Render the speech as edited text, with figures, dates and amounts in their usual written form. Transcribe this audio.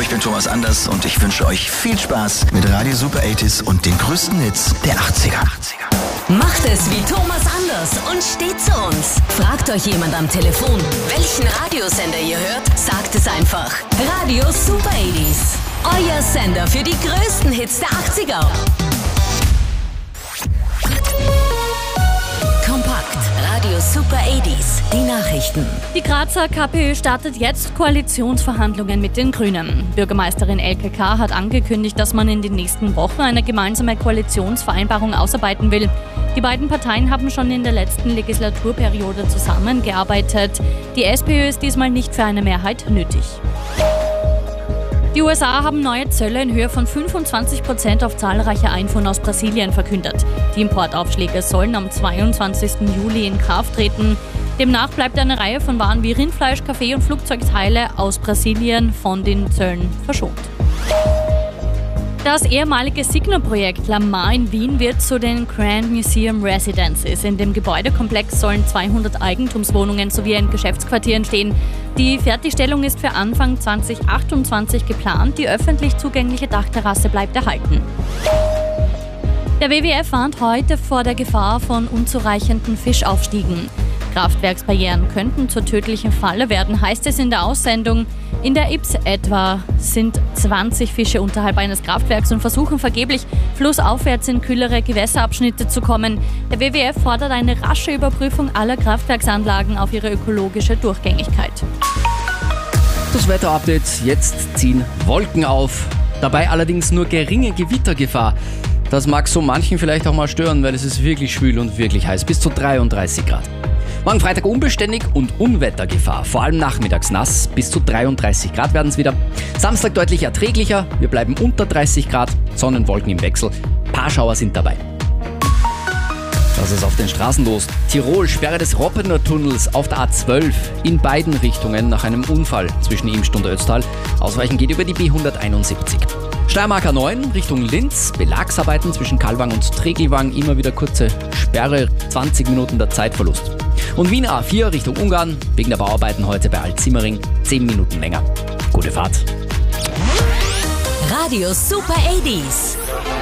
ich bin Thomas Anders und ich wünsche euch viel Spaß mit Radio Super 80s und den größten Hits der 80er. Macht es wie Thomas Anders und steht zu uns. Fragt euch jemand am Telefon, welchen Radiosender ihr hört, sagt es einfach. Radio Super 80s. Euer Sender für die größten Hits der 80er. Kompakt. Radio Super 80s. Die Nachrichten. Die Grazer KPÖ startet jetzt Koalitionsverhandlungen mit den Grünen. Bürgermeisterin Elke K. hat angekündigt, dass man in den nächsten Wochen eine gemeinsame Koalitionsvereinbarung ausarbeiten will. Die beiden Parteien haben schon in der letzten Legislaturperiode zusammengearbeitet. Die SPÖ ist diesmal nicht für eine Mehrheit nötig. Die USA haben neue Zölle in Höhe von 25% auf zahlreiche Einfuhren aus Brasilien verkündet. Die Importaufschläge sollen am 22. Juli in Kraft treten. Demnach bleibt eine Reihe von Waren wie Rindfleisch, Kaffee und Flugzeugteile aus Brasilien von den Zöllen verschont. Das ehemalige Signa-Projekt La Mar in Wien wird zu den Grand Museum Residences. In dem Gebäudekomplex sollen 200 Eigentumswohnungen sowie ein Geschäftsquartier entstehen. Die Fertigstellung ist für Anfang 2028 geplant. Die öffentlich zugängliche Dachterrasse bleibt erhalten. Der WWF warnt heute vor der Gefahr von unzureichenden Fischaufstiegen. Kraftwerksbarrieren könnten zur tödlichen Falle werden, heißt es in der Aussendung. In der Ips etwa sind 20 Fische unterhalb eines Kraftwerks und versuchen vergeblich, flussaufwärts in kühlere Gewässerabschnitte zu kommen. Der WWF fordert eine rasche Überprüfung aller Kraftwerksanlagen auf ihre ökologische Durchgängigkeit. Das Wetterupdate, jetzt ziehen Wolken auf. Dabei allerdings nur geringe Gewittergefahr. Das mag so manchen vielleicht auch mal stören, weil es ist wirklich schwül und wirklich heiß, bis zu 33 Grad. Morgen Freitag unbeständig und Unwettergefahr, vor allem nachmittags nass, bis zu 33 Grad werden es wieder. Samstag deutlich erträglicher, wir bleiben unter 30 Grad, Sonnenwolken im Wechsel, paar Schauer sind dabei. Was ist auf den Straßen los? Tirol, Sperre des Roppener Tunnels auf der A12 in beiden Richtungen nach einem Unfall zwischen Imst und Ötztal. Ausweichen geht über die B171. Steiermark A9 Richtung Linz, Belagsarbeiten zwischen Kalwang und Tregelwang, immer wieder kurze Sperre, 20 Minuten der Zeitverlust. Und Wien A4 Richtung Ungarn, wegen der Bauarbeiten heute bei Alt-Simmering, 10 Minuten länger. Gute Fahrt. Radio Super 80s.